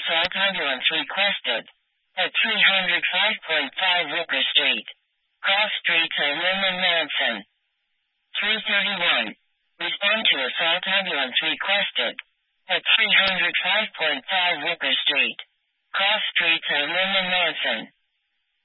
assault ambulance requested. At 305.5 Rooker Street. Cross Street and Lyndon Manson. 331. Respond to assault ambulance requested. At 305.5 Rooker Street. Cross Street and Lyndon Manson.